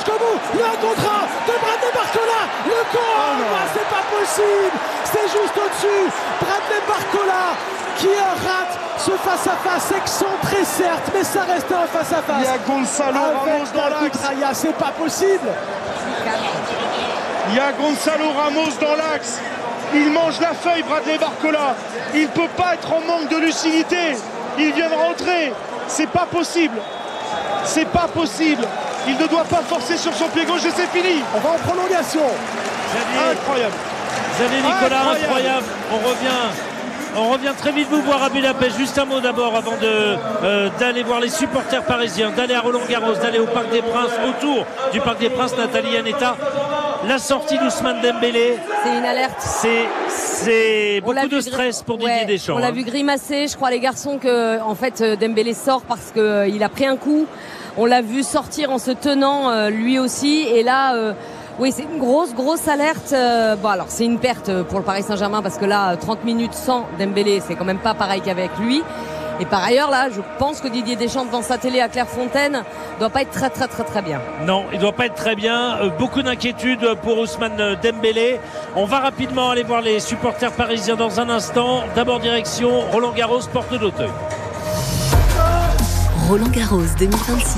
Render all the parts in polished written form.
jusqu'au bout. Il y a un contrat de Bradley Barcola. Le corps, c'est pas possible. C'est juste au-dessus. Bradley Barcola qui rate ce face-à-face excentré certes, mais ça restait un face-à-face. Il y a Gonzalo Ramos dans l'axe. C'est pas possible. Il y a Gonzalo Ramos dans l'axe. Il mange la feuille, Bradley Barcola. Il ne peut pas être en manque de lucidité. Il vient de rentrer. C'est pas possible. C'est pas possible. Il ne doit pas forcer sur son pied gauche et c'est fini. On va en prolongation. Incroyable. Xavier Nicolas, incroyable. On revient très vite vous voir à Budapest. Juste un mot d'abord avant d'aller voir les supporters parisiens, d'aller à Roland-Garros, d'aller au Parc des Princes, autour du Parc des Princes. Nathalie Yanetta, la sortie d'Ousmane Dembélé. C'est une alerte. C'est beaucoup de stress pour Didier Deschamps. On l'a vu grimacer, je crois les garçons, que en fait Dembélé sort parce qu'il a pris un coup. On l'a vu sortir en se tenant lui aussi. Et là... oui, c'est une grosse alerte. Bon, alors c'est une perte pour le Paris Saint-Germain parce que là, 30 minutes sans Dembélé, c'est quand même pas pareil qu'avec lui. Et par ailleurs, là, je pense que Didier Deschamps devant sa télé à Clairefontaine doit pas être très bien. Non, il doit pas être très bien. Beaucoup d'inquiétudes pour Ousmane Dembélé. On va rapidement aller voir les supporters parisiens dans un instant. D'abord direction Roland-Garros, porte d'Auteuil. Roland-Garros 2026.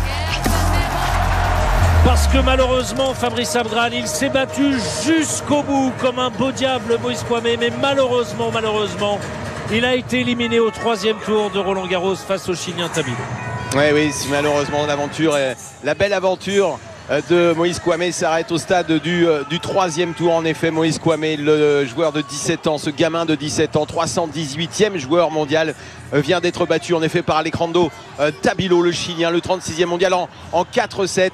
Parce que malheureusement, Fabrice Abgral, il s'est battu jusqu'au bout comme un beau diable, Moïse Kouamé. Mais malheureusement, il a été éliminé au 3e tour de Roland-Garros face au Chilien Tabilo. Oui, c'est malheureusement l'aventure, la belle aventure de Moïse Kouamé s'arrête au stade du 3e tour. En effet, Moïse Kouamé, le joueur de 17 ans, ce gamin de 17 ans, 318e joueur mondial, vient d'être battu en effet par Alejandro Tabilo, le Chilien, le 36e mondial en 4-7.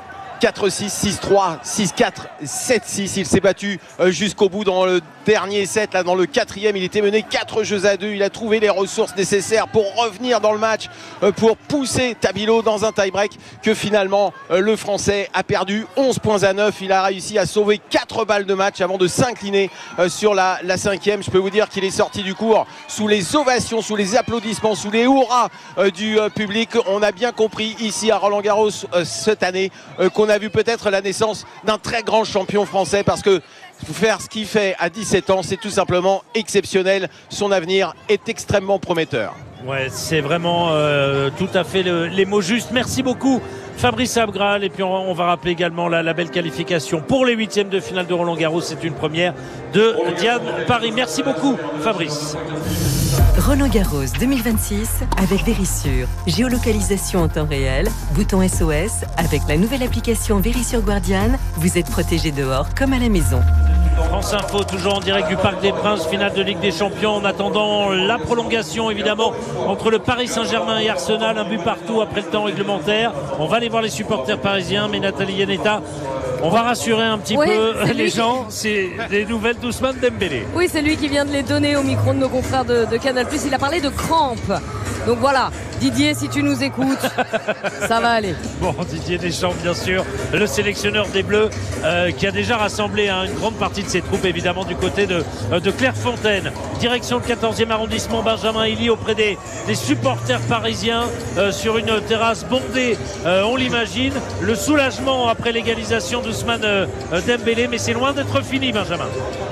4-6, 6-3, 6-4, 7-6. Il s'est battu jusqu'au bout dans le dernier set. Là, dans le 4e, il était mené 4-2. Il a trouvé les ressources nécessaires pour revenir dans le match, pour pousser Tabilo dans un tie-break que finalement le Français a perdu 11 points à 9. Il a réussi à sauver 4 balles de match avant de s'incliner sur la 5e. Je peux vous dire qu'il est sorti du court sous les ovations, sous les applaudissements, sous les hurrahs du public. On a bien compris ici à Roland-Garros cette année qu'on a vu peut-être la naissance d'un très grand champion français, parce que faire ce qu'il fait à 17 ans, c'est tout simplement exceptionnel. Son avenir est extrêmement prometteur. Ouais, c'est vraiment tout à fait les mots justes. Merci beaucoup Fabrice Abgral. Et puis on va rappeler également la belle qualification pour les 8e de finale de Roland-Garros. C'est une première de Diane Paris. Merci beaucoup Fabrice. Roland-Garros 2026 avec Verisure. Géolocalisation en temps réel, bouton SOS. Avec la nouvelle application Verisure Guardian, vous êtes protégé dehors comme à la maison. France Info, toujours en direct du Parc des Princes, finale de Ligue des Champions. En attendant la prolongation, évidemment, entre le Paris Saint-Germain et Arsenal. Un but partout après le temps réglementaire. On va aller voir les supporters parisiens, mais Nathalie Yanetta, on va rassurer un petit peu les gens. C'est des nouvelles d'Ousmane Dembélé. Oui, c'est lui qui vient de les donner au micro de nos confrères de Canal+. Il a parlé de crampes. Donc voilà, Didier, si tu nous écoutes, ça va aller. Bon, Didier Deschamps, bien sûr, le sélectionneur des Bleus, qui a déjà rassemblé une grande partie de ses troupes, évidemment, du côté de Clairefontaine. Direction le 14e arrondissement, Benjamin Hilly, auprès des supporters parisiens, sur une terrasse bondée, on l'imagine. Le soulagement après l'égalisation d'Ousmane Dembélé, mais c'est loin d'être fini, Benjamin.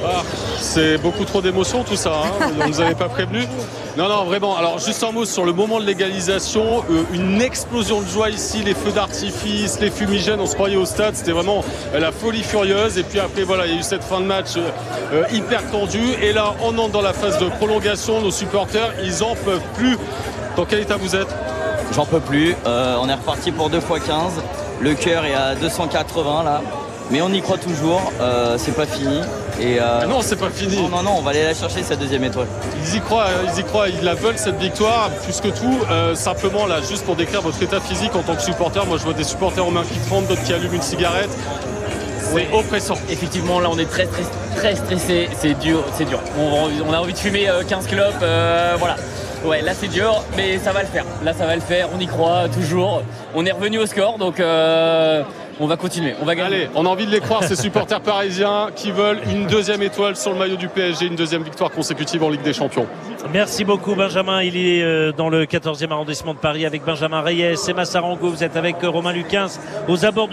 C'est beaucoup trop d'émotions tout ça, hein. On ne nous avait pas prévenu. Non, vraiment. Alors, juste un mot sur le moment de l'égalisation. Une explosion de joie ici, les feux d'artifice, les fumigènes, on se croyait au stade. C'était vraiment la folie furieuse. Et puis après, voilà, il y a eu cette fin de match hyper tendue. Et là, on entre dans la phase de prolongation. Nos supporters, ils en peuvent plus. Dans quel état vous êtes? J'en peux plus. On est reparti pour 2x15. Le cœur est à 280 là. Mais on y croit toujours, c'est pas fini. Et non, c'est pas fini. Non, on va aller la chercher, cette 2e étoile. Ils y croient, ils la veulent cette victoire, plus que tout. Simplement, là, juste pour décrire votre état physique en tant que supporter, moi je vois des supporters aux mains qui tremblent, d'autres qui allument une cigarette. C'est oppressant. Effectivement, là on est très stressé, c'est dur. On a envie de fumer 15 clopes, voilà. Ouais, là c'est dur, mais ça va le faire. Là ça va le faire, on y croit toujours. On est revenu au score, donc on va continuer, on va gagner. Allez, on a envie de les croire, ces supporters parisiens qui veulent une 2e étoile sur le maillot du PSG, une 2e victoire consécutive en Ligue des Champions. Merci beaucoup Benjamin. Il est dans le 14e arrondissement de Paris avec Benjamin Reyes, Emma Sarango. Vous êtes avec Romain Lucas aux abords